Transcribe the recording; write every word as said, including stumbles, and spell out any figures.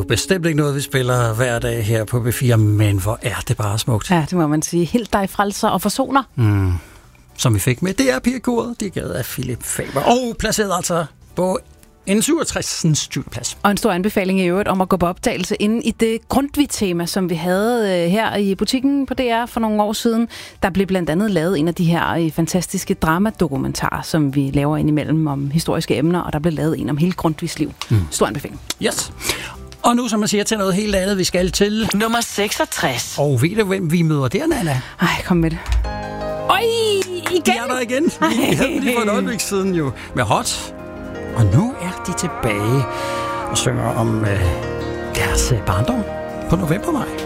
bestemt ikke noget, vi spiller hver dag her på B fire, men hvor er det bare smukt. Ja, det må man sige. Helt dig frelser og forsoner. Mm. Som vi fik med. Det er pigekoret. Det er givet af Philip Faber. Og placeret altså på en syvogtres. studieplads. Og en stor anbefaling i øvrigt om at gå på optagelse inde i det Grundtvig-tema, som vi havde øh, her i butikken på D R for nogle år siden. Der blev blandt andet lavet en af de her øh, fantastiske dramadokumentarer, som vi laver indimellem om historiske emner, og der blev lavet en om hele Grundtvigs liv. Mm. Stor anbefaling. Yes. Og nu, som man siger, til noget helt andet, vi skal til nummer seksogtres. Og ved du, hvem vi møder der, Nana? Ej, kom med det. Øj, igen! De er der igen. Vi havde dem lige for et øjeblik siden jo med Hot. Og nu er de tilbage og synger om øh, deres barndom på Novembermaj.